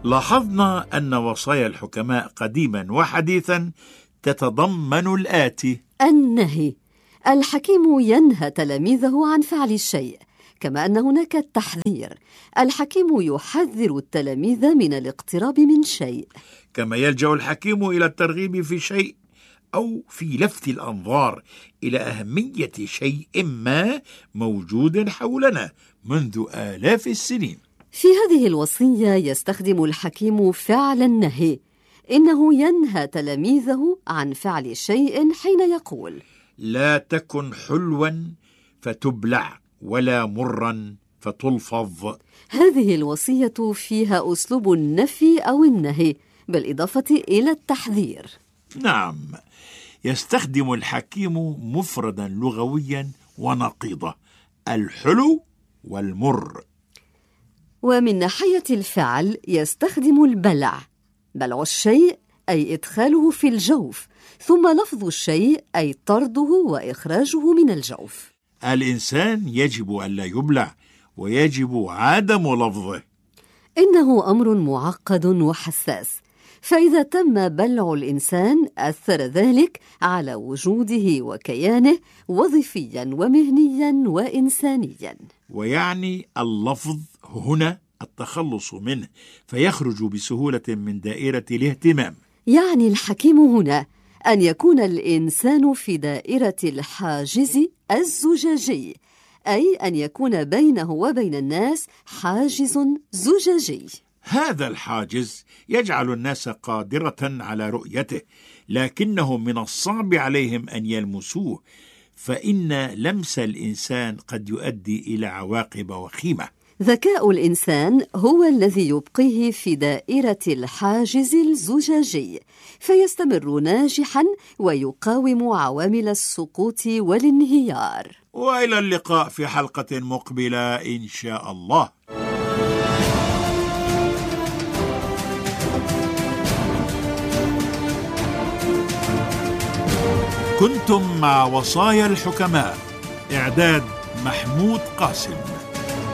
لاحظنا أن وصايا الحكماء قديما وحديثا تتضمن الآتي: النهي. الحكيم ينهى تلاميذه عن فعل الشيء، كما أن هناك التحذير. الحكيم يحذر التلاميذ من الاقتراب من شيء، كما يلجأ الحكيم إلى الترغيب في شيء أو في لفت الأنظار إلى أهمية شيء ما موجود حولنا منذ آلاف السنين. في هذه الوصية يستخدم الحكيم فعل النهي. إنه ينهى تلاميذه عن فعل شيء حين يقول: لا تكن حلوا فتبلع ولا مرا فتلفظ. هذه الوصية فيها أسلوب النفي أو النهي بالإضافة إلى التحذير. نعم، يستخدم الحكيم مفردا لغويا ونقيضه: الحلو والمر. ومن ناحية الفعل يستخدم البلع. بلع الشيء أي إدخاله في الجوف، ثم لفظ الشيء أي طرده وإخراجه من الجوف. الإنسان يجب ألا يبلع، ويجب عدم لفظه. إنه أمر معقد وحساس، فإذا تم بلع الإنسان أثر ذلك على وجوده وكيانه وظيفيا ومهنيا وإنسانيا. ويعني اللفظ هنا التخلص منه، فيخرج بسهولة من دائرة الاهتمام. يعني الحكيم هنا أن يكون الإنسان في دائرة الحاجز الزجاجي، أي أن يكون بينه وبين الناس حاجز زجاجي. هذا الحاجز يجعل الناس قادرة على رؤيته، لكنه من الصعب عليهم أن يلمسوه، فإن لمس الإنسان قد يؤدي إلى عواقب وخيمة. ذكاء الإنسان هو الذي يبقيه في دائرة الحاجز الزجاجي، فيستمر ناجحا ويقاوم عوامل السقوط والانهيار. وإلى اللقاء في حلقة مقبلة إن شاء الله. كنتم مع وصايا الحكماء. إعداد محمود قاسم.